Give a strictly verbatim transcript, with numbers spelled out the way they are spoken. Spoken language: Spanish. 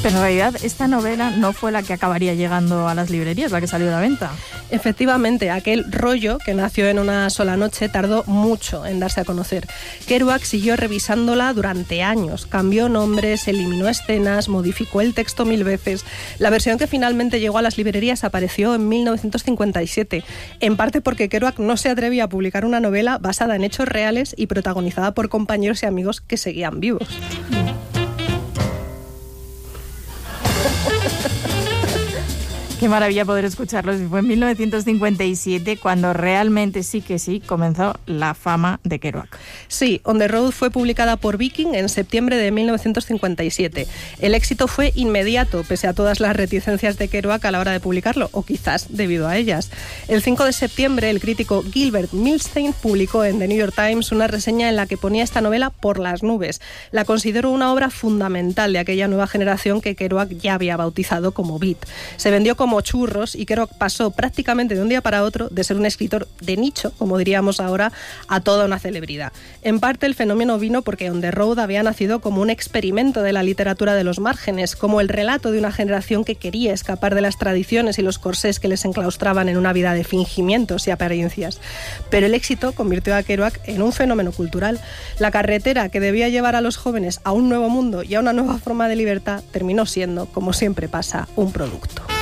Pero en realidad esta novela no fue la que acabaría llegando a las librerías, la que salió a la venta. Efectivamente, aquel rollo que nació en una sola noche tardó mucho en darse a conocer. Kerouac siguió revisándola durante años, cambió nombres, eliminó escenas, modificó el texto mil veces. La versión que finalmente llegó a las librerías apareció en mil novecientos cincuenta y siete, en parte porque Kerouac no se atrevía a publicar una novela basada en hechos reales y protagonizada por compañeros y amigos que seguían vivos. Qué maravilla poder escucharlos. Fue en mil novecientos cincuenta y siete cuando realmente sí que sí comenzó la fama de Kerouac. Sí, On the Road fue publicada por Viking en septiembre de mil novecientos cincuenta y siete. El éxito fue inmediato, pese a todas las reticencias de Kerouac a la hora de publicarlo, o quizás debido a ellas. El cinco de septiembre, el crítico Gilbert Milstein publicó en The New York Times una reseña en la que ponía esta novela por las nubes. La consideró una obra fundamental de aquella nueva generación que Kerouac ya había bautizado como beat. Se vendió como como churros y Kerouac pasó prácticamente de un día para otro de ser un escritor de nicho, como diríamos ahora, a toda una celebridad. En parte el fenómeno vino porque On the Road había nacido como un experimento de la literatura de los márgenes, como el relato de una generación que quería escapar de las tradiciones y los corsés que les enclaustraban en una vida de fingimientos y apariencias. Pero el éxito convirtió a Kerouac en un fenómeno cultural. La carretera que debía llevar a los jóvenes a un nuevo mundo y a una nueva forma de libertad terminó siendo, como siempre pasa, un producto.